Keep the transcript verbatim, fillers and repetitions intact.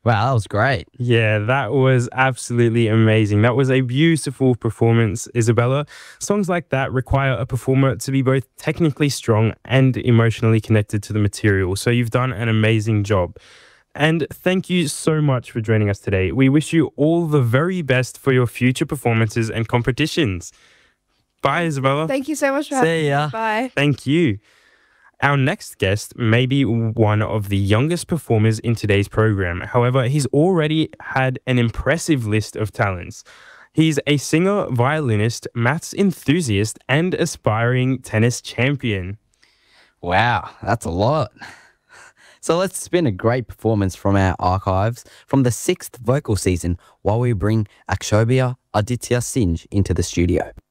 Wow, that was great. Yeah, that was absolutely amazing. That was a beautiful performance, Isabella. Songs like that require a performer to be both technically strong and emotionally connected to the material. So you've done an amazing job. And thank you so much for joining us today. We wish you all the very best for your future performances and competitions. Bye, Isabella. Thank you so much for having See me. ya. Bye. Thank you. Our next guest may be one of the youngest performers in today's program. However, he's already had an impressive list of talents. He's a singer, violinist, maths enthusiast, and aspiring tennis champion. Wow, that's a lot. So let's spin a great performance from our archives from the sixth vocal season while we bring Akshobhya Aditya Singh into the studio.